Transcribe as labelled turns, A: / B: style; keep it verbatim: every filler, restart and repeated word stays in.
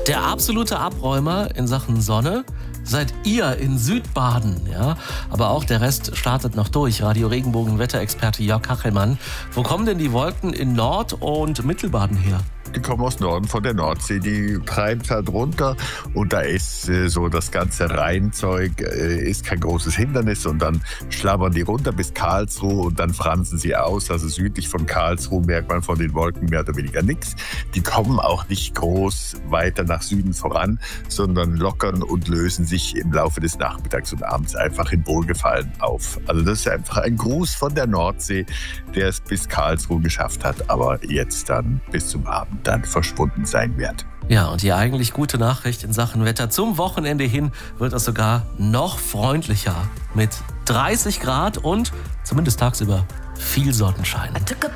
A: Der absolute Abräumer in Sachen Sonne seid ihr in Südbaden, ja. Aber auch der Rest startet noch durch. Radio Regenbogen Wetterexperte Jörg Kachelmann. Wo kommen denn die Wolken in Nord- und Mittelbaden her?
B: Die kommen aus Norden von der Nordsee, die treibt halt runter und da ist äh, so das ganze Rheinzeug äh, ist kein großes Hindernis und dann schlabbern die runter bis Karlsruhe und dann fransen sie aus. Also südlich von Karlsruhe merkt man von den Wolken mehr oder weniger nichts. Die kommen auch nicht groß weiter nach Süden voran, sondern lockern und lösen sich im Laufe des Nachmittags und abends einfach in Wohlgefallen auf. Also das ist einfach ein Gruß von der Nordsee, der es bis Karlsruhe geschafft hat, aber jetzt dann bis zum Abend dann verschwunden sein wird.
A: Ja, und die eigentlich gute Nachricht in Sachen Wetter: zum Wochenende hin wird es sogar noch freundlicher mit dreißig Grad und zumindest tagsüber viel Sonnenschein.